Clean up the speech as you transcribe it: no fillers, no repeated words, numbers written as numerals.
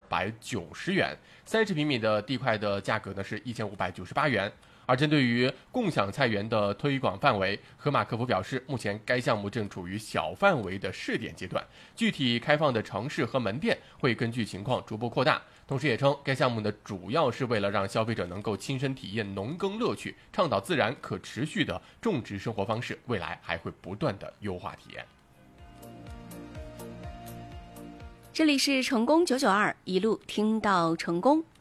1290元，30平米的地块的价格呢是1598元。而针对于共享菜园的推广范围，盒马客服表示，目前该项目正处于小范围的试点阶段，具体开放的城市和门店会根据情况逐步扩大。同时也称，该项目呢主要是为了让消费者能够亲身体验农耕乐趣，倡导自然可持续的种植生活方式，未来还会不断的优化体验。 这里是成功992，一路听到成功。